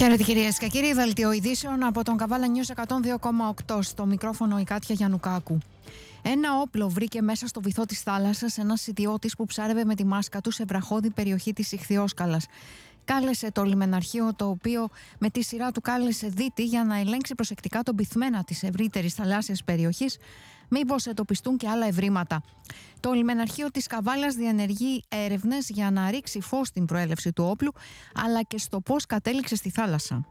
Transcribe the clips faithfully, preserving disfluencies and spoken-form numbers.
Χαίρετε κυρίες και κύριοι, δελτίο ειδήσεων από τον Καβάλα News εκατόν δύο κόμμα οκτώ. Στο μικρόφωνο η Κάτια Γιαννουκάκου. Ένα όπλο βρήκε μέσα στο βυθό της θάλασσας ένας ιδιώτης που ψάρευε με τη μάσκα του σε βραχώδη περιοχή της Ιχθυόσκαλας. Κάλεσε το λιμεναρχείο, το οποίο με τη σειρά του κάλεσε δίτη για να ελέγξει προσεκτικά τον πυθμένα της ευρύτερης θαλάσσιας περιοχής, μήπως εντοπιστούν και άλλα ευρήματα. Το λιμεναρχείο της Καβάλας διενεργεί έρευνες για να ρίξει φως στην προέλευση του όπλου, αλλά και στο πώς κατέληξε στη θάλασσα.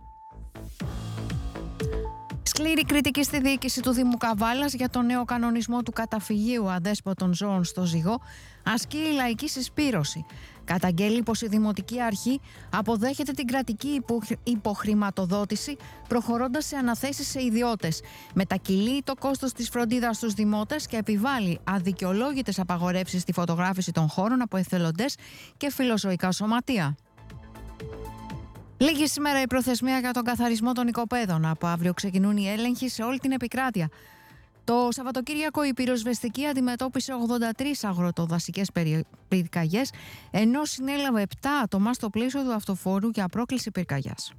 Σκληρή κριτική στη διοίκηση του Δήμου Καβάλας για τον νέο κανονισμό του καταφυγίου αδέσποτων ζώων στο Ζυγό ασκεί η λαϊκή συσπήρωση. Καταγγέλει πως η Δημοτική Αρχή αποδέχεται την κρατική υποχρηματοδότηση, προχωρώντας σε αναθέσεις σε ιδιώτες. Μετακυλεί το κόστος της φροντίδας στους δημότες και επιβάλλει αδικαιολόγητες απαγορεύσεις στη φωτογράφηση των χώρων από εθελοντές και φιλοζωικά σωματεία. Λίγη σήμερα η προθεσμία για τον καθαρισμό των οικοπαίδων. Από αύριο ξεκινούν οι έλεγχοι σε όλη την επικράτεια. Το Σαββατοκύριακο η πυροσβεστική αντιμετώπισε ογδόντα τρεις αγροτοδασικές πυρκαγιές, ενώ συνέλαβε επτά άτομα στο πλαίσιο του αυτοφόρου για πρόκληση πυρκαγιάς.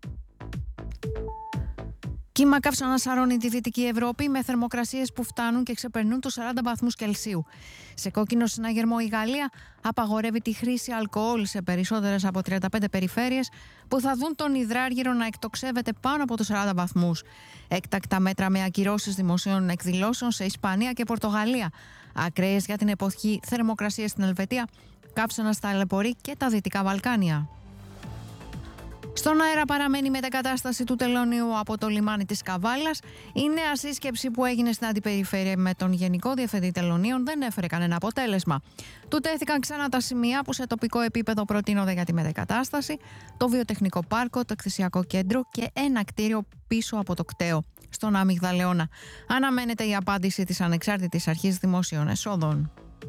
Κύμα καύσωνα σαρώνει τη Δυτική Ευρώπη με θερμοκρασίες που φτάνουν και ξεπερνούν τους σαράντα βαθμούς Κελσίου. Σε κόκκινο συναγερμό η Γαλλία απαγορεύει τη χρήση αλκοόλ σε περισσότερες από τριάντα πέντε περιφέρειες που θα δουν τον υδράργυρο να εκτοξεύεται πάνω από τους σαράντα βαθμούς. Έκτακτα μέτρα με ακυρώσεις δημοσίων εκδηλώσεων σε Ισπανία και Πορτογαλία. Ακραίες για την εποχή θερμοκρασίες στην Ελβετία, καύσωνα στα Αλεπορή και τα Δυτικά Βαλκάνια. Στον αέρα παραμένει η μετακατάσταση του τελωνίου από το λιμάνι της Καβάλας. Η νέα σύσκεψη που έγινε στην αντιπεριφέρεια με τον Γενικό Διευθυντή Τελωνίων δεν έφερε κανένα αποτέλεσμα. Του τέθηκαν ξανά τα σημεία που σε τοπικό επίπεδο προτείνονται για τη μετακατάσταση, το βιοτεχνικό πάρκο, το εκθεσιακό κέντρο και ένα κτίριο πίσω από το κτέο, στον Αμυγδαλεώνα. Αναμένεται η απάντηση της Ανεξάρτητης Αρχής Δημόσιων Εσόδων.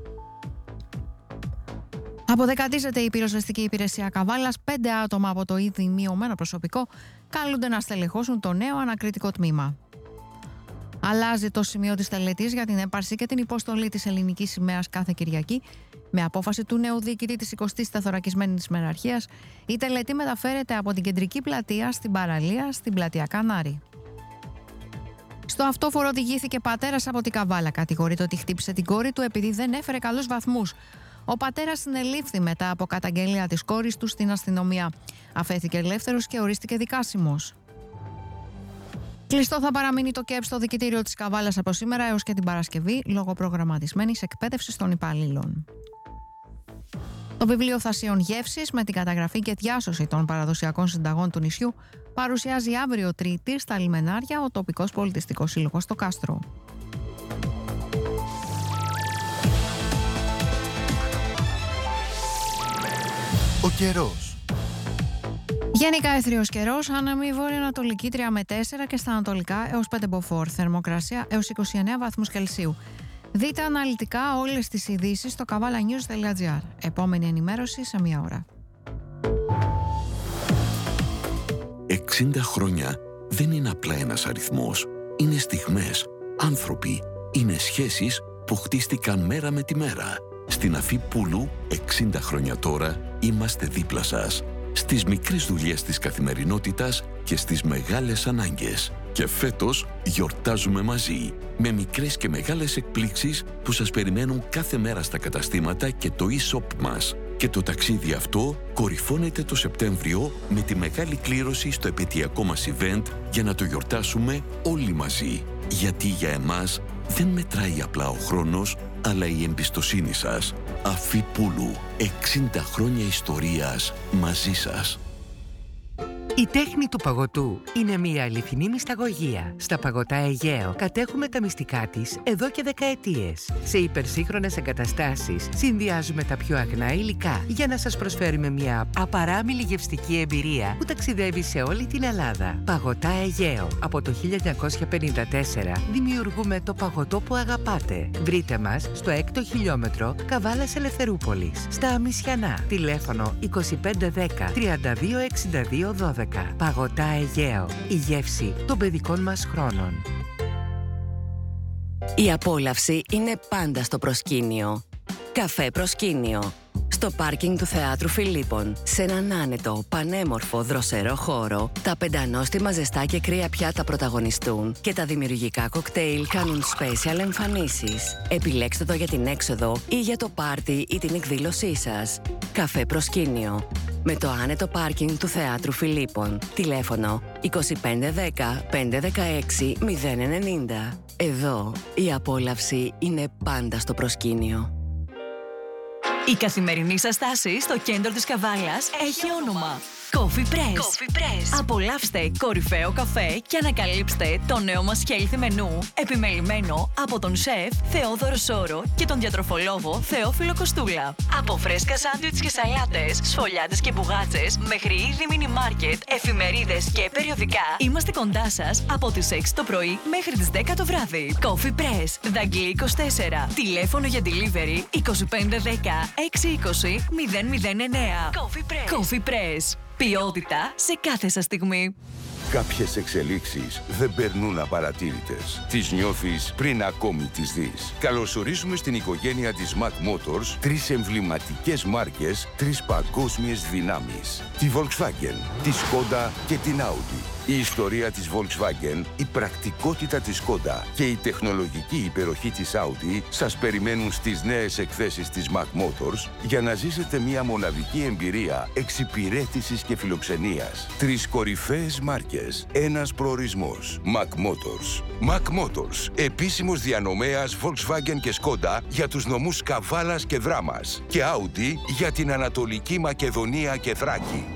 Αποδεκατίζεται η πυροσβεστική υπηρεσία Καβάλας. Πέντε άτομα από το ήδη μειωμένο προσωπικό καλούνται να στελεχώσουν το νέο ανακριτικό τμήμα. Αλλάζει το σημείο της τελετής για την έπαρση και την υποστολή της ελληνικής σημαίας κάθε Κυριακή. Με απόφαση του νέου διοικητή της εικοστής τεθωρακισμένης μεραρχίας, η τελετή μεταφέρεται από την κεντρική πλατεία στην παραλία στην πλατεία Κανάρη. Στο αυτόφορο οδηγήθηκε πατέρας από την Καβάλα. Κατηγορείται ότι χτύπησε την κόρη του επειδή δεν έφερε καλούς βαθμούς. Ο πατέρας συνελήφθη μετά από καταγγελία της κόρης του στην αστυνομία. Αφέθηκε ελεύθερος και ορίστηκε δικάσιμος. Κλειστό θα παραμείνει το ΚΕΠ στο δικητήριο της Καβάλας από σήμερα έως και την Παρασκευή, λόγω προγραμματισμένης εκπαίδευσης των υπαλλήλων. Το βιβλίο Θασίων Γεύσης, με την καταγραφή και διάσωση των παραδοσιακών συνταγών του νησιού, παρουσιάζει αύριο Τρίτη στα λιμενάρια ο τοπικός πολιτιστικός σύλλογος στο Κάστρο. Ο καιρός. Γενικά αιθριος καιρός, άνεμη βόρειο-ανατολική τρία με τέσσερα και στα ανατολικά έως πέντε μποφόρ. Θερμοκρασία έως είκοσι εννέα βαθμούς Κελσίου. Δείτε αναλυτικά όλες τις ειδήσεις στο καβάλα νιους τελεία τζι άρ. Επόμενη ενημέρωση σε μία ώρα. εξήντα χρόνια δεν είναι απλά ένας αριθμός. Είναι στιγμές, άνθρωποι, είναι σχέσεις που χτίστηκαν μέρα με τη μέρα. Στην Αφή Πούλου, εξήντα χρόνια τώρα, είμαστε δίπλα σας. Στις μικρές δουλειές της καθημερινότητας και στις μεγάλες ανάγκες. Και φέτος γιορτάζουμε μαζί, με μικρές και μεγάλες εκπλήξεις που σας περιμένουν κάθε μέρα στα καταστήματα και το e-shop μας. Και το ταξίδι αυτό κορυφώνεται το Σεπτέμβριο με τη μεγάλη κλήρωση στο επαιτειακό μας event για να το γιορτάσουμε όλοι μαζί. Γιατί για εμάς δεν μετράει απλά ο χρόνος, αλλά η εμπιστοσύνη σας. Αφή Πούλου, εξήντα χρόνια ιστορίας μαζί σας. Η τέχνη του παγωτού είναι μια αληθινή μυσταγωγία. Στα Παγωτά Αιγαίο κατέχουμε τα μυστικά της εδώ και δεκαετίες. Σε υπερσύγχρονες εγκαταστάσεις συνδυάζουμε τα πιο αγνά υλικά για να σας προσφέρουμε μια απαράμιλη γευστική εμπειρία που ταξιδεύει σε όλη την Ελλάδα. Παγωτά Αιγαίο. Από το χίλια εννιακόσια πενήντα τέσσερα δημιουργούμε το παγωτό που αγαπάτε. Βρείτε μας στο έκτο χιλιόμετρο Καβάλας Ελευθερούπολης, στα Αμισιανά. Τηλέφωνο είκοσι πέντε δέκα τριάντα δύο εξήντα δύο δώδεκα. Παγωτά Αιγαίο. Η γεύση των παιδικών μας χρόνων. Η απόλαυση είναι πάντα στο προσκήνιο. Καφέ Προσκήνιο. Στο πάρκινγκ του Θεάτρου Φιλίππων, σε έναν άνετο, πανέμορφο, δροσερό χώρο, τα πεντανόστιμα ζεστά και κρύα πιάτα πρωταγωνιστούν και τα δημιουργικά κοκτέιλ κάνουν special εμφανίσεις. Επιλέξτε το για την έξοδο ή για το πάρτι ή την εκδήλωσή σας. Καφέ προσκήνιο. Με το άνετο πάρκινγκ του Θεάτρου Φιλίππων. Τηλέφωνο είκοσι πέντε δέκα πεντακόσια δεκαέξι μηδέν ενενήντα. Εδώ η απόλαυση είναι πάντα στο προσκήνιο. Η καθημερινή σας στάση στο κέντρο της Καβάλας έχει όνομα. Coffee Press. Coffee Press. Απολαύστε κορυφαίο καφέ και ανακαλύψτε το νέο μας healthy μενού, επιμελημένο από τον σεφ Θεόδωρο Σόρο και τον διατροφολόγο Θεόφιλο Κοστούλα. Από φρέσκα σάντουιτς και σαλάτες, σφολιάτες και μπουγάτσες, μέχρι είδη mini market, εφημερίδες και περιοδικά, είμαστε κοντά σας από τις έξι το πρωί μέχρι τις δέκα το βράδυ. Coffee Press, Δαγκλή είκοσι τέσσερα. Τηλέφωνο για delivery είκοσι πέντε δέκα έξι είκοσι μηδέν μηδέν εννέα. Coffee Press. Coffee Press. Ποιότητα σε κάθε σας στιγμή. Κάποιες εξελίξεις δεν περνούν απαρατήρητες. Τις νιώθεις πριν ακόμη τις δεις. Καλωσορίζουμε στην οικογένεια της Mac Motors τρεις εμβληματικές μάρκες, τρεις παγκόσμιες δυνάμεις. Τη Volkswagen, τη Skoda και την Audi. Η ιστορία της Volkswagen, η πρακτικότητα της Skoda και η τεχνολογική υπεροχή της Audi σας περιμένουν στις νέες εκθέσεις της Mac Motors για να ζήσετε μια μοναδική εμπειρία εξυπηρέτησης και φιλοξενίας. Τρεις κορυφαίες μάρκες, ένας προορισμός. Mac Motors. Mac Motors, επίσημος διανομέας Volkswagen και Skoda για τους νομούς Καβάλας και Δράμας και Audi για την Ανατολική Μακεδονία και Θράκη.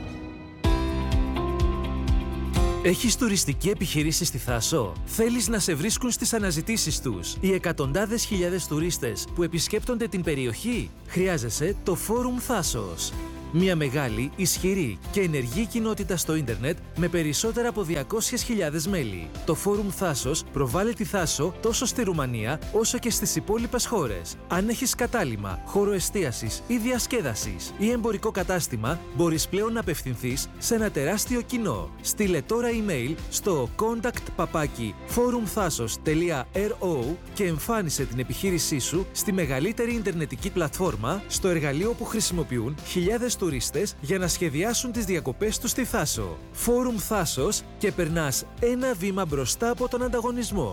Έχεις τουριστική επιχειρήση στη Θάσο? Θέλεις να σε βρίσκουν στις αναζητήσεις τους οι εκατοντάδες χιλιάδες τουρίστες που επισκέπτονται την περιοχή? Χρειάζεσαι το Φόρουμ Θάσος. Μια μεγάλη, ισχυρή και ενεργή κοινότητα στο ίντερνετ με περισσότερα από διακόσιες χιλιάδες μέλη. Το Φόρουμ Θάσος προβάλλει τη Θάσο τόσο στη Ρουμανία όσο και στις υπόλοιπες χώρες. Αν έχεις κατάλημα, χώρο εστίασης ή διασκέδασης ή εμπορικό κατάστημα, μπορείς πλέον να απευθυνθείς σε ένα τεράστιο κοινό. Στείλε τώρα email στο contact παπάκι forumthasos τελεία ρο και εμφάνισε την επιχείρησή σου στη μεγαλύτερη ιντερνετική πλατφόρμα, στο εργαλείο που χρησιμοποιούν χιλιάδες τουρίστες για να σχεδιάσουν τις διακοπές τους στη Θάσο. Φόρουμ Θάσος και περνάς ένα βήμα μπροστά από τον ανταγωνισμό.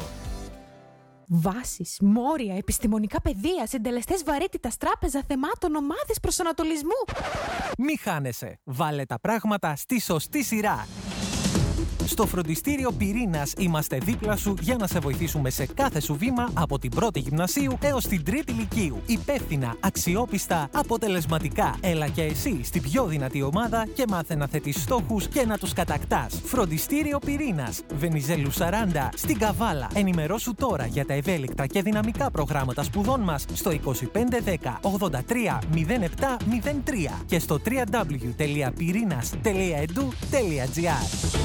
Βάσεις, μόρια, επιστημονικά πεδία, συντελεστές βαρύτητας, τράπεζα θεμάτων, ομάδες προσανατολισμού. Μη χάνεσαι. Βάλε τα πράγματα στη σωστή σειρά. Στο φροντιστήριο Πυρήνας είμαστε δίπλα σου για να σε βοηθήσουμε σε κάθε σου βήμα από την πρώτη γυμνασίου έως την τρίτη λυκείου. Υπεύθυνα, αξιόπιστα, αποτελεσματικά. Έλα και εσύ στην πιο δυνατή ομάδα και μάθε να θέτεις στόχους και να τους κατακτάς. Φροντιστήριο Πυρήνας, Βενιζέλου σαράντα, στην Καβάλα. Ενημερώσου τώρα για τα ευέλικτα και δυναμικά προγράμματα σπουδών μας στο είκοσι πέντε δέκα ογδόντα τρία μηδέν επτά μηδέν τρία και στο double-u double-u double-u τελεία πυρίnas τελεία e d u τελεία g r.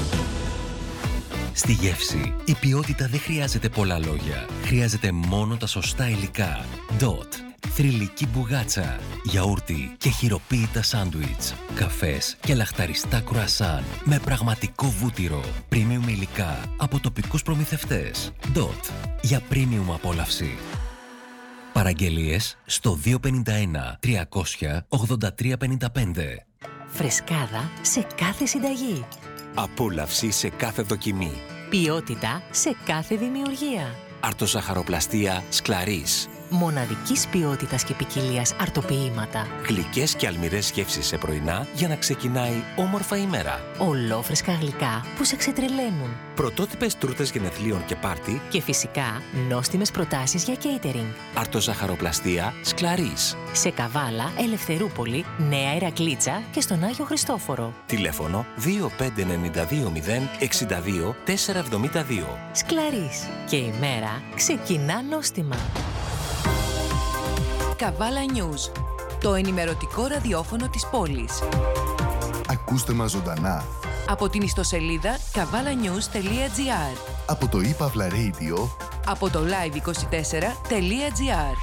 Στη γεύση, η ποιότητα δεν χρειάζεται πολλά λόγια. Χρειάζεται μόνο τα σωστά υλικά. Dot. Θρυλική μπουγάτσα, γιαούρτι και χειροποίητα σάντουιτς, καφές και λαχταριστά κρουασάν με πραγματικό βούτυρο. Premium υλικά από τοπικούς προμηθευτές. Dot. Για premium απόλαυση. Παραγγελίες στο δύο πέντε ένα τριακόσια ογδόντα τρία πενήντα πέντε. Φρεσκάδα σε κάθε συνταγή. Απόλαυση σε κάθε δοκιμή. Ποιότητα σε κάθε δημιουργία. Αρτοζαχαροπλαστία Σκλαρίς. Μοναδικής ποιότητας και ποικιλίας αρτοποιήματα. Γλυκές και αλμυρές γεύσεις σε πρωινά για να ξεκινάει όμορφα η μέρα. Ολόφρεσκα γλυκά που σε ξετρελαίνουν. Πρωτότυπες τούρτες γενεθλίων και πάρτι. Και φυσικά νόστιμες προτάσεις για catering. Αρτοζαχαροπλαστία Σκλαρίς. Σε Καβάλα, Ελευθερούπολη, Νέα Ηρακλήτσα και στον Άγιο Χριστόφορο. Τηλέφωνο δύο πέντε εννιά δύο μηδέν εξήντα δύο τετρακόσια εβδομήντα δύο. Σκλαρίς. Και η μέρα ξεκινά νόστιμα. Καβάλα News, το ενημερωτικό ραδιόφωνο της πόλης. Ακούστε μας ζωντανά Από την ιστοσελίδα καβάλα-news τελεία τζι άρ. Από το ePavla Radio. Από το live είκοσι τέσσερα τελεία τζι άρ.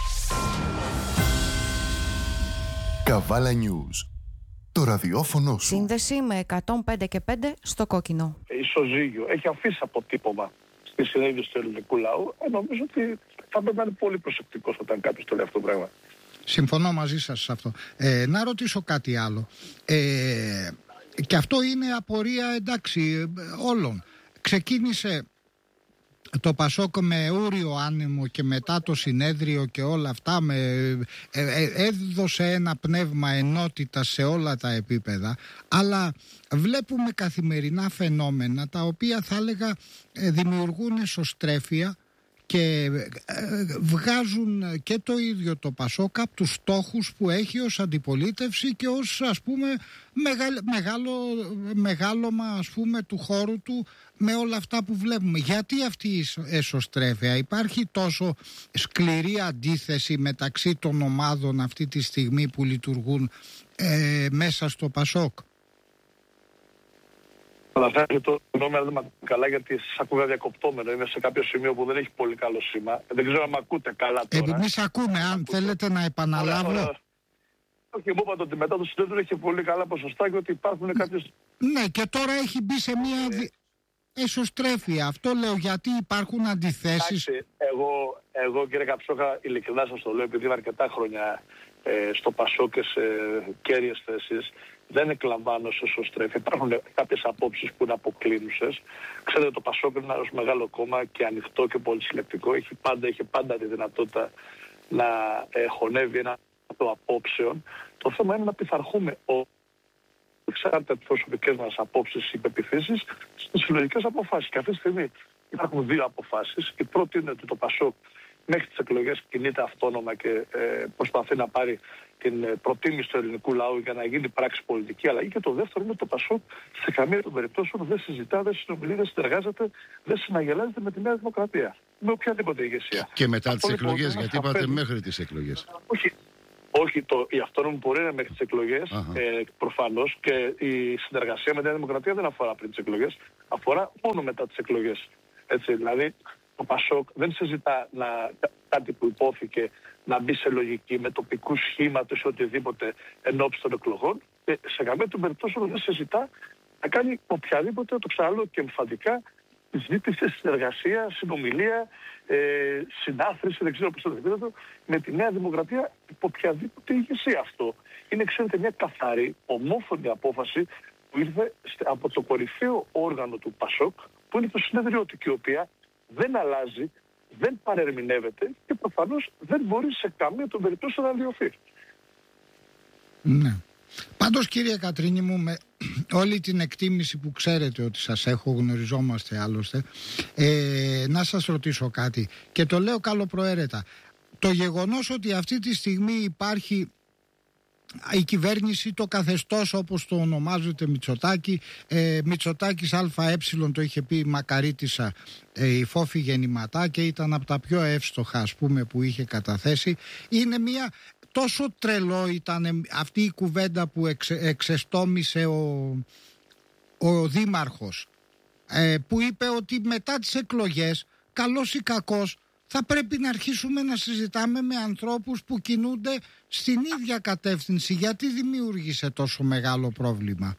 Καβάλα News. Το ραδιόφωνο σου. Σύνδεση με εκατόν πέντε και πέντε στο κόκκινο. Ισοζύγιο. Έχει αφήσει αποτύπωμα στη συνείδηση του ελληνικού λαού. Νομίζω ότι θα πρέπει να είναι πολύ προσεκτικός όταν κάποιος το λέει αυτό το πράγμα. Συμφωνώ μαζί σας σε αυτό. Ε, να ρωτήσω κάτι άλλο. Ε, και αυτό είναι απορία, εντάξει, όλων. Ξεκίνησε το Πασόκ με ούριο άνεμο και μετά το συνέδριο και όλα αυτά με, ε, ε, έδωσε ένα πνεύμα ενότητα σε όλα τα επίπεδα, αλλά βλέπουμε καθημερινά φαινόμενα τα οποία θα έλεγα ε, δημιουργούν εσωστρέφεια και ε, βγάζουν και το ίδιο το Πασόκ από τους στόχους που έχει ως αντιπολίτευση και ως, ας πούμε, μεγάλο, μεγάλο, μεγάλωμα, ας πούμε, του χώρου του με όλα αυτά που βλέπουμε. Γιατί αυτή η εσωστρέφεια? Υπάρχει τόσο σκληρή αντίθεση μεταξύ των ομάδων αυτή τη στιγμή που λειτουργούν ε, μέσα στο Πασόκ? Καταρχάς, το νόμιμα δεν με ακούω καλά, γιατί σας ακούγα διακοπτόμενο. Είμαι σε κάποιο σημείο που δεν έχει πολύ καλό σήμα. Δεν ξέρω αν με ακούτε καλά τώρα. Εμείς ακούμε, αν θέλετε να επαναλάβω. Ωραία, ωραία. Όχι, μου είπατε ότι μετά το συνέδριο έχει πολύ καλά ποσοστά και ότι υπάρχουν κάποιες... Ναι, και τώρα έχει μπει σε μια δι... εσωστρέφεια. Αυτό λέω, γιατί υπάρχουν αντιθέσεις. Εντάξει, εγώ, εγώ κύριε Καψόχα, ειλικρινά σας το λέω, επειδή είμαι αρκετά χρόνια ε, στο Πασό και σε κέρυες θέσεις, δεν εκλαμβάνω σε εσωστρέφεια. Υπάρχουν κάποιες απόψεις που είναι αποκλίνουσες. Ξέρετε, το Πασόκ είναι ένα μεγάλο κόμμα και ανοιχτό και πολυσυλλεκτικό. Έχει πάντα, έχει πάντα τη δυνατότητα να ε, χωνεύει ένα το απόψεων. Το θέμα είναι να πειθαρχούμε όλοι, εξάρτητα από τις προσωπικές μας απόψεις ή πεποιθήσεις, στις συλλογικές αποφάσεις. Και αυτή τη στιγμή υπάρχουν δύο αποφάσεις. Η πρώτη είναι ότι το Πασόκ μέχρι τις εκλογές κινείται αυτόνομα και ε, προσπαθεί να πάρει την ε, προτίμηση του ελληνικού λαού για να γίνει πράξη πολιτική αλλαγή. Και το δεύτερο είναι ότι το Πασόκ σε καμία των περιπτώσεων δεν συζητά, δεν συνομιλεί, δεν συνεργάζεται, δεν συναγελάζεται με τη Νέα Δημοκρατία. Με οποιαδήποτε ηγεσία. Και μετά τις λοιπόν, εκλογές, γιατί είπατε απένει... μέχρι τις εκλογές. Όχι. Όχι, το, η αυτόνομη πορεία είναι μέχρι τις εκλογές, ε, προφανώς, και η συνεργασία με τη Νέα Δημοκρατία δεν αφορά πριν τις εκλογές, αφορά μόνο μετά τις εκλογές. Έτσι, δηλαδή, το Πασόκ δεν συζητά να, κάτι που υπόθηκε να μπει σε λογική με τοπικούς σχήματος ή οτιδήποτε ενόψει των εκλογών, και σε καμία των περιπτώσεων δεν συζητά να κάνει οποιαδήποτε, το ξαναλέω και εμφαντικά, συζήτηση, συνεργασία, συνομιλία, ε, συνάθρηση, δεν ξέρω πώς το δεχτείτε, με τη Νέα Δημοκρατία υπό οποιαδήποτε ηγεσία. Αυτό είναι, ξέρετε, μια καθαρή, ομόφωνη απόφαση που ήρθε από το κορυφαίο όργανο του Πασόκ, που είναι το συνέδριό του, και η οποία δεν αλλάζει, δεν παρερμηνεύεται και προφανώς δεν μπορεί σε καμία των περιπτώσεων να αλλοιωθεί. Ναι. Πάντως, κύριε Κατρίνη μου, με όλη την εκτίμηση που ξέρετε ότι σας έχω, γνωριζόμαστε άλλωστε, ε, να σας ρωτήσω κάτι, και το λέω καλοπροαίρετα. Το γεγονός ότι αυτή τη στιγμή υπάρχει η κυβέρνηση, το καθεστώς όπως το ονομάζεται Μητσοτάκη, ε, Μητσοτάκης ΑΕ, το είχε πει η Μακαρίτισσα, ε, η Φόφη Γεννηματά, και ήταν από τα πιο εύστοχα, ας πούμε, που είχε καταθέσει. Είναι μια... Τόσο τρελό ήταν αυτή η κουβέντα που εξε, εξεστόμησε ο, ο Δήμαρχος, ε, που είπε ότι μετά τις εκλογές, καλός ή κακός, θα πρέπει να αρχίσουμε να συζητάμε με ανθρώπους που κινούνται στην ίδια κατεύθυνση. Γιατί δημιούργησε τόσο μεγάλο πρόβλημα?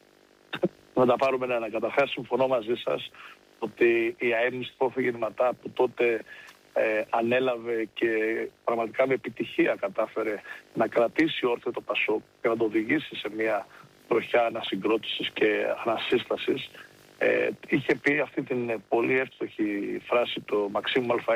Να τα πάρουμε ένα. Καταρχάς, συμφωνώ μαζί σας ότι η ΑΕΜ Φόφη Γεννηματά, που τότε Ε, ανέλαβε και πραγματικά με επιτυχία κατάφερε να κρατήσει όρθιο το Πασόκ και να το οδηγήσει σε μια τροχιά ανασυγκρότησης και ανασύστασης, ε, είχε πει αυτή την πολύ εύστοχη φράση, το Μαξίμου ΑΕ,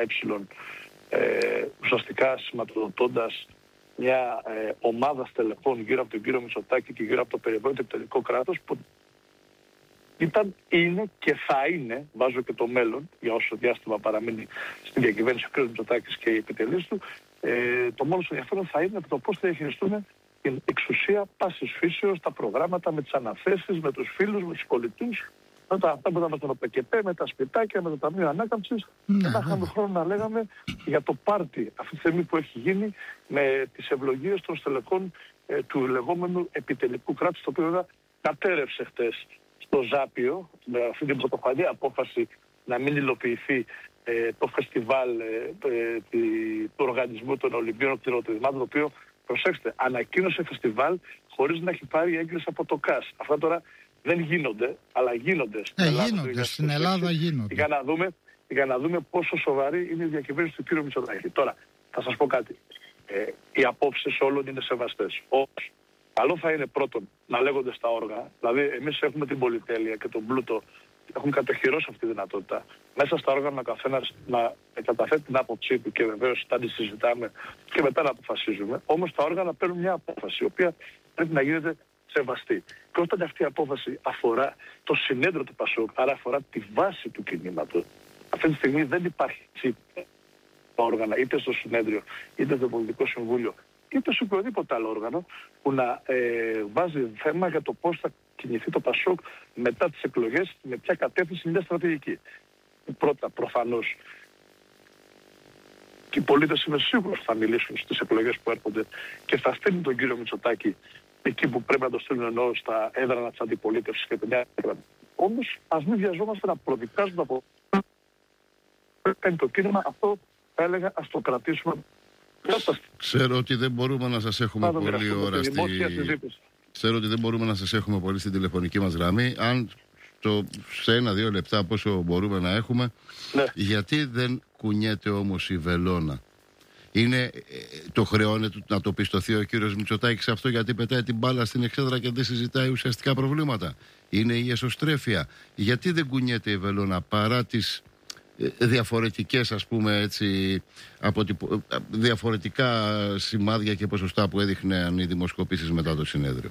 ε, ουσιαστικά σηματοδοτώντας μια ε, ομάδα στελεχών γύρω από τον κύριο Μητσοτάκη και γύρω από το περιβόητο επιτελικό κράτος, που ήταν, είναι και θα είναι, βάζω και το μέλλον, για όσο διάστημα παραμείνει στην διακυβέρνηση ο κ. Μητσοτάκης και οι επιτελείς του, ε, το μόνο στο ενδιαφέρον θα είναι το πώς θα διαχειριστούν την εξουσία πάσης φύσεως, τα προγράμματα, με τις αναθέσεις, με τους φίλους, με τους πολιτούς, με τα πράγματα με τον ΟΠΕΚΕΠΕ, με τα σπιτάκια, με το Ταμείο Ανάκαμψης. Δεν θα είχαμε χρόνο να λέγαμε για το πάρτι αυτή τη στιγμή που έχει γίνει με τις ευλογίες των στελεχών ε, του λεγόμενου επιτελικού κράτους, το οποίο βέβαια κατέρευσε χτες στο Ζάπιο, με αυτή την πρωτοφανή απόφαση να μην υλοποιηθεί ε, το φεστιβάλ ε, ε, του Οργανισμού των Ολυμπίων Κτηνοτροφημάτων, το οποίο, προσέξτε, ανακοίνωσε φεστιβάλ χωρίς να έχει πάρει έγκριση από το ΚΑΣ. Αυτά τώρα δεν γίνονται, αλλά γίνονται στην ε, Ελλάδα. Γίνονται, στην Ελλάδα γίνονται. Για να, δούμε, για να δούμε πόσο σοβαρή είναι η διακυβέρνηση του κ. Μητσοτάκη. Τώρα, θα σας πω κάτι. ε, οι απόψεις όλων είναι σεβαστές. Όμως, καλό θα είναι πρώτον να λέγονται στα όργανα, δηλαδή εμείς έχουμε την πολυτέλεια και τον πλούτο, έχουν κατοχυρώσει αυτή τη δυνατότητα. Μέσα στα όργανα ο καθένας να καταθέτει την άποψή του και βεβαίως τα συζητάμε και μετά να αποφασίζουμε. Όμως τα όργανα παίρνουν μια απόφαση, η οποία πρέπει να γίνεται σεβαστή. Και όταν αυτή η απόφαση αφορά το συνέδριο του ΠΑΣΟΚ, άρα αφορά τη βάση του κινήματος, αυτή τη στιγμή δεν υπάρχει τα όργανα, είτε στο συνέδριο, είτε στο Πολιτικό Συμβούλιο, είτε σε οποιοδήποτε άλλο όργανο, που να ε, βάζει θέμα για το πώς θα κινηθεί το ΠΑΣΟΚ μετά τις εκλογές, με ποια κατεύθυνση, μια στρατηγική. Πρώτα, προφανώς, και οι πολίτες είμαι σίγουρος θα μιλήσουν στις εκλογές που έρχονται και θα στείλουν τον κύριο Μητσοτάκη εκεί που πρέπει να το στείλουν, ενώ στα έδρανα της αντιπολίτευσης και την νέα έδρανα. Όμως, ας μην βιαζόμαστε να προδικάζουμε από κάνει το κίνημα, αυτό θα έλεγα ας το κρατήσουμε. Ξέρω ότι δεν μπορούμε να σας έχουμε Ά, πολύ ώρα στη... Ξέρω ότι δεν μπορούμε να σας έχουμε πολύ στην τηλεφωνική μας γραμμή. Αν το... σε ένα-δύο λεπτά πόσο μπορούμε να έχουμε, ναι. Γιατί δεν κουνιέται όμως η βελόνα? Είναι το χρεώνεται να το πιστωθεί ο κύριος Μητσοτάκης αυτό, γιατί πετάει την μπάλα στην εξέδρα και δεν συζητάει ουσιαστικά προβλήματα? Είναι η εσωστρέφεια? Γιατί δεν κουνιέται η βελόνα παρά τις διαφορετικές, ας πούμε έτσι, αποτυπω... διαφορετικά σημάδια και ποσοστά που έδειχναν οι δημοσκοπήσεις μετά το συνέδριο?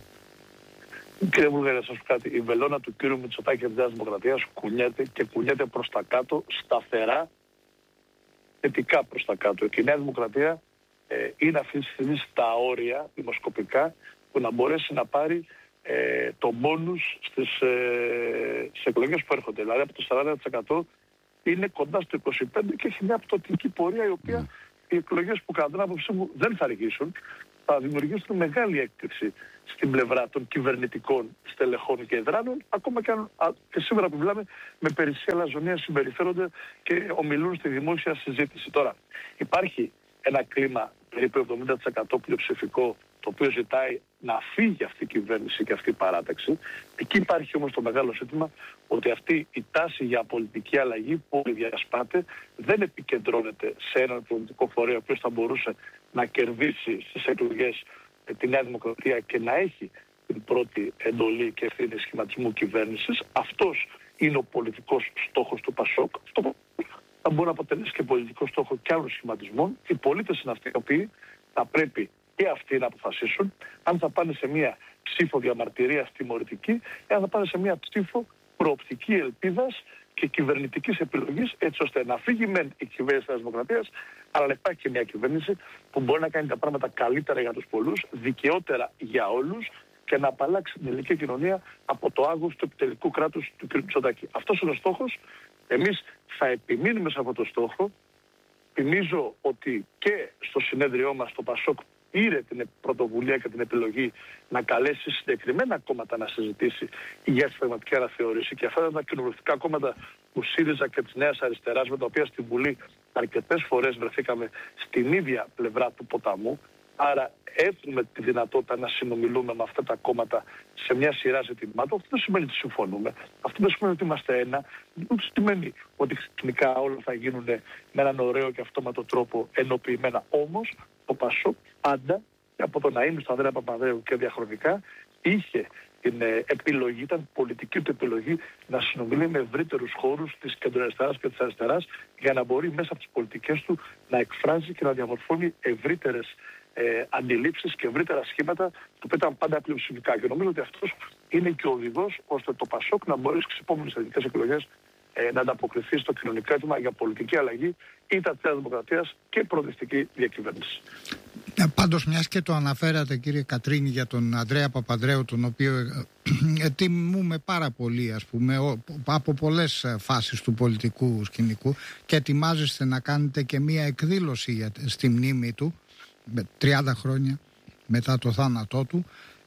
Κύριε Βουλγαρία, να σας πω κάτι. Η βελόνα του κύριου Μητσοτάκη και της Νέας Δημοκρατίας κουνιέται και κουνιέται προς τα κάτω, σταθερά, θετικά προς τα κάτω. Και η Νέα Δημοκρατία ε, είναι αυτή τη στιγμή στα όρια δημοσκοπικά που να μπορέσει να πάρει ε, το μπόνους στις, ε, στις εκλογές που έρχονται. Δηλαδή από το σαράντα τοις εκατό είναι κοντά στο είκοσι πέντε τοις εκατό και έχει μια πτωτική πορεία, η οποία mm. οι εκλογές που κατά την άποψή μου δεν θα αργήσουν, θα δημιουργήσουν μεγάλη έκπληξη στην πλευρά των κυβερνητικών στελεχών και εδράνων, ακόμα και, αν, α, και σήμερα που μιλάμε με περισσία λαζονία συμπεριφέρονται και ομιλούν στη δημόσια συζήτηση. Τώρα, υπάρχει ένα κλίμα περίπου εβδομήντα τοις εκατό πλειοψηφικό, το οποίο ζητάει να φύγει αυτή η κυβέρνηση και αυτή η παράταξη. Εκεί υπάρχει όμως το μεγάλο ζήτημα ότι αυτή η τάση για πολιτική αλλαγή που διασπάται δεν επικεντρώνεται σε έναν πολιτικό φορέα ο οποίος θα μπορούσε να κερδίσει στις εκλογές τη Νέα Δημοκρατία και να έχει την πρώτη εντολή και ευθύνη σχηματισμού κυβέρνησης. Αυτός είναι ο πολιτικός στόχος του ΠΑΣΟΚ. Αυτό θα μπορεί να αποτελέσει και πολιτικό στόχο και άλλων σχηματισμών. Οι πολίτες είναι αυτοί οι οποίοι θα πρέπει και αυτοί να αποφασίσουν αν θα πάνε σε μια ψήφο διαμαρτυρίας τιμωρητική ή αν θα πάνε σε μια ψήφο προοπτική ελπίδας και κυβερνητικής επιλογής, έτσι ώστε να φύγει μεν η κυβέρνηση της Δημοκρατίας, αλλά να υπάρχει και μια κυβέρνηση που μπορεί να κάνει τα πράγματα καλύτερα για τους πολλούς, δικαιότερα για όλους και να απαλλάξει την ελληνική κοινωνία από το άγχος του επιτελικού κράτους του κ. Μητσοτάκη. Αυτός είναι ο στόχος. Εμείς θα επιμείνουμε σε αυτό το στόχο. Θυμίζω ότι και στο συνέδριό μας το ΠΑΣΟΚ πήρε την πρωτοβουλία και την επιλογή να καλέσει συγκεκριμένα κόμματα να συζητήσει για τη πραγματική αναθεώρηση. Και αυτά ήταν τα κοινοβουλευτικά κόμματα του ΣΥΡΙΖΑ και της Νέας Αριστεράς, με τα οποία στην Βουλή αρκετές φορές βρεθήκαμε στην ίδια πλευρά του ποταμού. Άρα έχουμε τη δυνατότητα να συνομιλούμε με αυτά τα κόμματα σε μια σειρά ζητημάτων. Αυτό δεν σημαίνει ότι συμφωνούμε. Αυτό δεν σημαίνει ότι είμαστε ένα. Δεν σημαίνει ότι ξαφνικά όλα θα γίνουν με έναν ωραίο και αυτόματο τρόπο ενοποιημένα. Όμως το ΠΑΣΟΚ πάντα, από το να είναι στον Ανδρέα Παπανδρέου και διαχρονικά, είχε την ε, επιλογή, ήταν πολιτική του επιλογή να συνομιλεί με ευρύτερους χώρους της κεντροαριστεράς και της αριστεράς, για να μπορεί μέσα από τις πολιτικές του να εκφράζει και να διαμορφώνει ευρύτερες ε, αντιλήψεις και ευρύτερα σχήματα, που ήταν πάντα πλειοψηφικά. Και νομίζω ότι αυτός είναι και ο οδηγός ώστε το ΠΑΣΟΚ να μπορεί στις επόμενες ελληνικές εκλογές ε, να ανταποκριθεί στο κοινωνικό αίτημα για πολιτική αλλαγή, ήττα της Δημοκρατίας και προοδευτική διακυβέρνηση. Ε, πάντως, μιας και το αναφέρατε, κύριε Κατρίνη, για τον Ανδρέα Παπανδρέου, τον οποίο ε, τιμούμε πάρα πολύ, ας πούμε, ο, από πολλές φάσεις του πολιτικού σκηνικού, και ετοιμάζεστε να κάνετε και μια εκδήλωση για, στη μνήμη του, τριάντα χρόνια μετά το θάνατό του.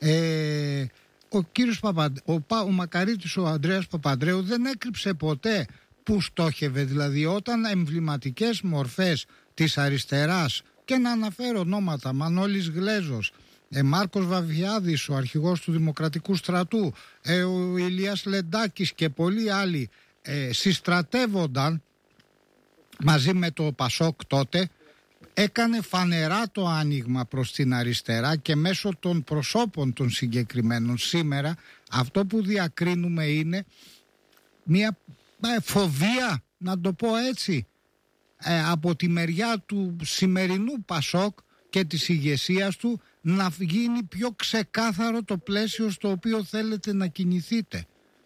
Ε, ο κύριος Παπανδρέου, ο, ο μακαρίτης ο Ανδρέας Παπανδρέου δεν έκρυψε ποτέ που στόχευε, δηλαδή όταν εμβληματικές μορφές της αριστεράς, και να αναφέρω ονόματα, Μανώλης Γλέζος, ε, Μάρκος Βαβιάδης, ο αρχηγός του Δημοκρατικού Στρατού, ε, ο Ηλίας Λεντάκης και πολλοί άλλοι ε, συστρατεύονταν μαζί με το ΠΑΣΟΚ τότε, έκανε φανερά το άνοιγμα προς την αριστερά και μέσω των προσώπων των συγκεκριμένων. Σήμερα αυτό που διακρίνουμε είναι μια φοβία, να το πω έτσι, ε, από τη μεριά του σημερινού Πασόκ και της ηγεσίας του, να γίνει πιο ξεκάθαρο το πλαίσιο στο οποίο θέλετε να κινηθείτε.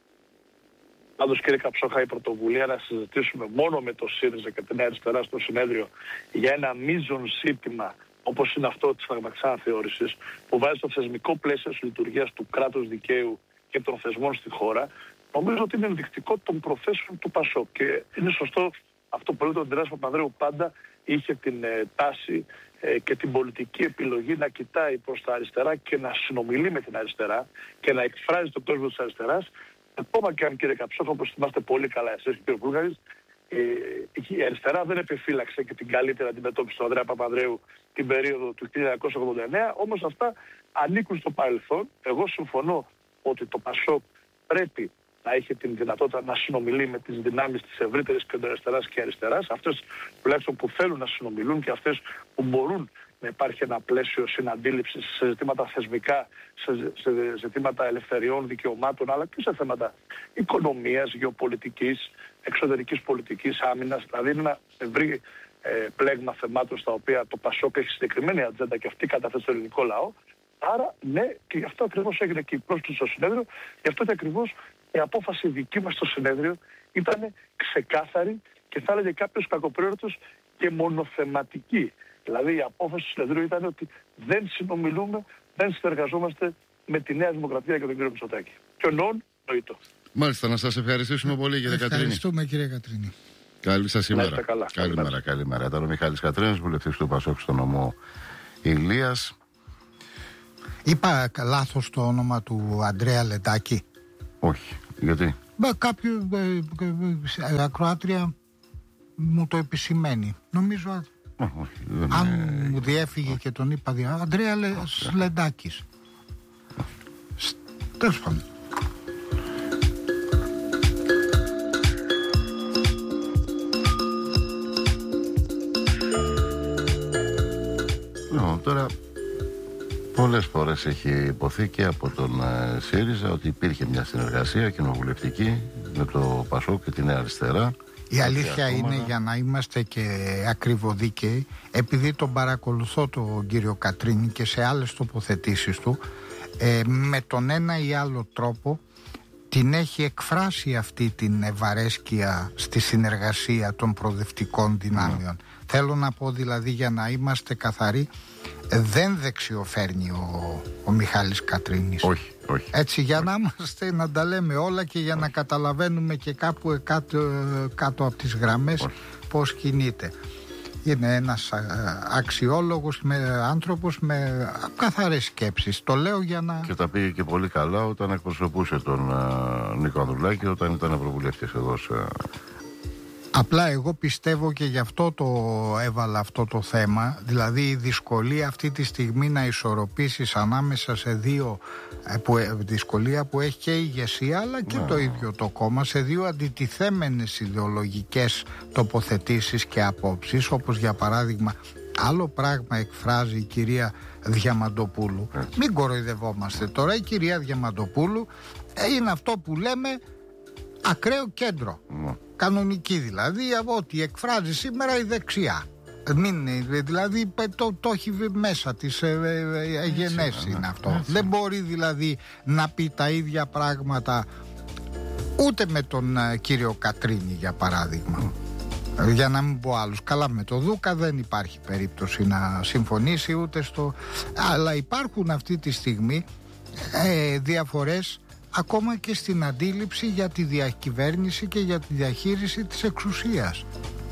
Πάντως, κύριε Καψόχα, η πρωτοβουλία να συζητήσουμε μόνο με το ΣΥΡΙΖΑ και την αριστερά στο συνέδριο για ένα μείζον ζήτημα όπως είναι αυτό της φαρμακικής αναθεώρησης, που βάζει το θεσμικό πλαίσιο της λειτουργίας του κράτους δικαίου και των θεσμών στη χώρα, νομίζω ότι είναι ενδεικτικό των προθέσεων του Πασόκ. Και είναι σωστό αυτό που λέει ο Αντρέας Παπανδρέου, πάντα είχε την ε, τάση ε, και την πολιτική επιλογή να κοιτάει προς τα αριστερά και να συνομιλεί με την αριστερά και να εκφράζει το κόσμο της αριστεράς. Ακόμα και αν, κύριε Καψόχα, όπως θυμάστε πολύ καλά εσείς και κύριε Βούλγαρης, ε, η αριστερά δεν επιφύλαξε και την καλύτερη αντιμετώπιση του Ανδρέα Παπανδρέου την περίοδο του χίλια εννιακόσια ογδόντα εννέα, όμως αυτά ανήκουν στο παρελθόν. Εγώ συμφωνώ ότι το Πασόκ πρέπει να είχε την δυνατότητα να συνομιλεί με τις δυνάμεις της ευρύτερης κεντροαριστεράς και αριστεράς, αυτές τουλάχιστον που θέλουν να συνομιλούν και αυτές που μπορούν να υπάρχει ένα πλαίσιο συναντήληψης σε ζητήματα θεσμικά, σε, σε ζητήματα ελευθεριών, δικαιωμάτων, αλλά και σε θέματα οικονομίας, γεωπολιτικής, εξωτερικής πολιτικής, άμυνας. Δηλαδή είναι ένα ευρύ ε, πλέγμα θεμάτων στα οποία το Πασόκ έχει συγκεκριμένη ατζέντα και αυτή καταθέτει στο ελληνικό λαό. Άρα, ναι, και γι' αυτό ακριβώς έγινε και η πρόσκληση στο συνέδριο, γι' αυτό και ακριβώς η απόφαση δική μας στο συνέδριο ήταν ξεκάθαρη και θα έλεγε κάποιος κακοπλήρωτος και μονοθεματική. Δηλαδή η απόφαση του συνεδρίου ήταν ότι δεν συνομιλούμε, δεν συνεργαζόμαστε με τη Νέα Δημοκρατία και τον κύριο Μητσοτάκη. Και ο νόν νοήτο. Μάλιστα, να σας ευχαριστήσουμε πολύ, κύριε Κατρίνη. Ευχαριστούμε, κύριε Κατρίνη. Καλή σας ημέρα. Καλά. Καλημέρα, καλημέρα. Ήταν ο Μιχάλης Κατρίνης, βουλευτής του Πασόκ στο νομό Ηλίας. Είπα λάθος το όνομα του Ανδρέα Λεντάκη? Όχι. Γιατί? Μπα, κάποιο ε, ε, ε, ακροάτρια μου το επισημαίνει. Νομίζω Oh, όχι, αν είναι... μου διέφυγε oh. και τον είπα δια... Ανδρέα Λε... oh, Λεντάκης. Oh. Τέλος πάντων. No, τώρα πολλές φορές έχει υποθεί και από τον ε, ΣΥΡΙΖΑ ότι υπήρχε μια συνεργασία κοινοβουλευτική με το Πασόκ και τη Νέα Αριστερά. Η αλήθεια είναι, για να είμαστε και ακριβοδίκαιοι, επειδή τον παρακολουθώ τον κύριο Κατρίνη και σε άλλες τοποθετήσεις του, ε, με τον ένα ή άλλο τρόπο την έχει εκφράσει αυτή την ευαρέσκεια στη συνεργασία των προοδευτικών δυνάμεων. Mm. Θέλω να πω δηλαδή, για να είμαστε καθαροί, δεν δεξιοφέρνει ο, ο Μιχάλης Κατρίνης. Όχι, όχι. Έτσι, για όχι. να είμαστε, να τα λέμε όλα και για όχι. να καταλαβαίνουμε και κάπου κάτω, κάτω από τις γραμμές όχι. πώς κινείται. Είναι ένας αξιόλογος με, άνθρωπος με καθαρές σκέψεις. Το λέω για να... Και τα πήγε και πολύ καλά όταν εκπροσωπούσε τον uh, Νίκο Ανδρουλάκη, όταν ήταν ευρωβουλευτής εδώ σε... Απλά εγώ πιστεύω, και γι' αυτό το έβαλα αυτό το θέμα, δηλαδή η δυσκολία αυτή τη στιγμή να ισορροπήσεις ανάμεσα σε δύο, που, δυσκολία που έχει και η ηγεσία αλλά και yeah. το ίδιο το κόμμα, σε δύο αντιτιθέμενες ιδεολογικές τοποθετήσεις και απόψεις, όπως για παράδειγμα άλλο πράγμα εκφράζει η κυρία Διαμαντοπούλου. Yeah. Μην κοροϊδευόμαστε τώρα, η κυρία Διαμαντοπούλου είναι αυτό που λέμε ακραίο κέντρο. Yeah. Κανονική δηλαδή, ό,τι εκφράζει σήμερα η δεξιά. Μην, δηλαδή το, το έχει μέσα της ε, ε, ε, γενέσει είναι αυτό. Έτσι. Δεν μπορεί δηλαδή να πει τα ίδια πράγματα ούτε με τον ε, κύριο Κατρίνη, για παράδειγμα. Mm. Για να μην πω άλλους. Καλά, με το Δούκα δεν υπάρχει περίπτωση να συμφωνήσει ούτε στο... Αλλά υπάρχουν αυτή τη στιγμή ε, διαφορές ακόμα και στην αντίληψη για τη διακυβέρνηση και για τη διαχείριση της εξουσίας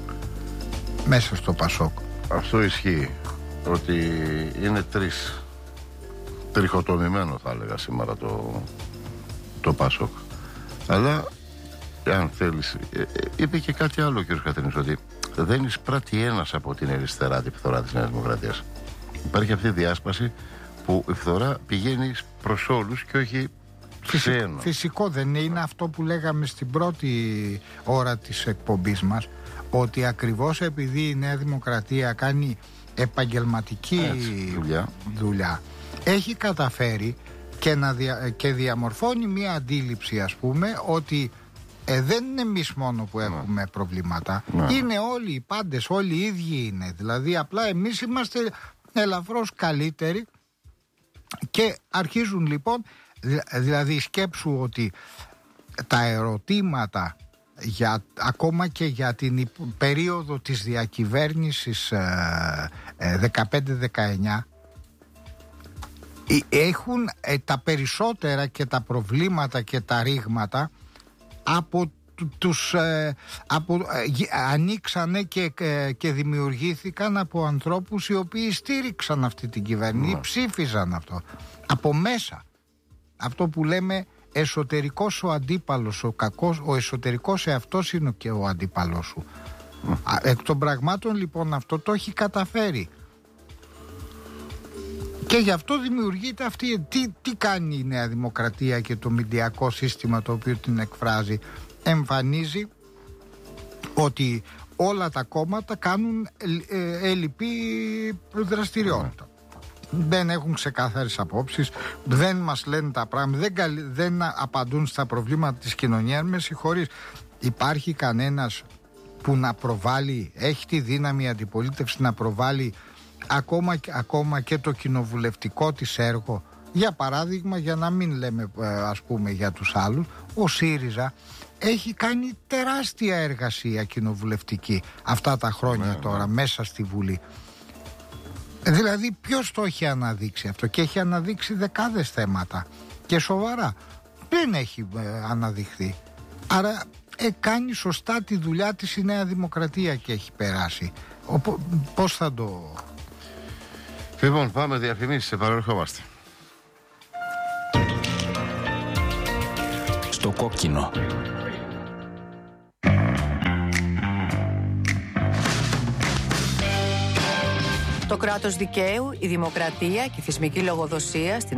μέσα στο Πασόκ. Αυτό ισχύει, ότι είναι τρεις, τριχοτομημένο θα έλεγα σήμερα το, το Πασόκ. Αλλά αν θέλεις, είπε και κάτι άλλο ο κ. Κατρίνης, ότι δεν εισπράττει ένας από την αριστερά τη φθορά της Νέας Δημοκρατίας. Υπάρχει αυτή η διάσπαση που η φθορά πηγαίνει προς όλους και όχι Φυσικό, φυσικό δεν είναι αυτό που λέγαμε στην πρώτη ώρα της εκπομπής μας, ότι ακριβώς επειδή η Νέα Δημοκρατία κάνει επαγγελματική Έτσι, δουλειά. δουλειά, έχει καταφέρει και, να δια, και διαμορφώνει μια αντίληψη, ας πούμε, ότι ε, δεν είναι εμείς μόνο που έχουμε προβλήματα, Ναι. είναι όλοι οι πάντες, όλοι οι ίδιοι είναι, δηλαδή απλά εμείς είμαστε ελαφρώς καλύτεροι. Και αρχίζουν λοιπόν, δηλαδή σκέψου ότι τα ερωτήματα για, ακόμα και για την υπ- περίοδο της διακυβέρνησης ε, ε, δεκαπέντε δεκαεννιά έχουν ε, τα περισσότερα και τα προβλήματα και τα ρήγματα από τους ε, από, ε, γι- ανοίξανε και, ε, και δημιουργήθηκαν από ανθρώπους οι οποίοι στήριξαν αυτή την κυβέρνηση, ψήφιζαν αυτό από μέσα, αυτό που λέμε εσωτερικός ο αντίπαλος, ο κακός, ο εσωτερικός εαυτός είναι και ο αντίπαλος σου. Α, εκ των πραγμάτων λοιπόν αυτό το έχει καταφέρει και γι' αυτό δημιουργείται αυτή. Τι, τι κάνει η Νέα Δημοκρατία και το μηντιακό σύστημα το οποίο την εκφράζει? Εμφανίζει ότι όλα τα κόμματα κάνουν ε, ελλειπή δραστηριότητα. Δεν έχουν ξεκάθαρες απόψεις, δεν μας λένε τα πράγματα, δεν, καλ, δεν απαντούν στα προβλήματα της κοινωνίας. Με συγχωρείς, υπάρχει κανένας που να προβάλλει, έχει τη δύναμη η αντιπολίτευση να προβάλλει ακόμα, ακόμα και το κοινοβουλευτικό της έργο? Για παράδειγμα, για να μην λέμε ας πούμε για τους άλλους, ο ΣΥΡΙΖΑ έχει κάνει τεράστια εργασία κοινοβουλευτική αυτά τα χρόνια ναι, τώρα ναι. μέσα στη Βουλή. Δηλαδή ποιος το έχει αναδείξει αυτό? Και έχει αναδείξει δεκάδες θέματα και σοβαρά. Δεν έχει ε, αναδειχθεί. Άρα ε, κάνει σωστά τη δουλειά της η Νέα Δημοκρατία και έχει περάσει. Ο, πώς θα το... Λοιπόν, πάμε διαφημίσεις, επανερχόμαστε. Στο κόκκινο. Το κράτος δικαίου, η δημοκρατία και η θεσμική λογοδοσία στην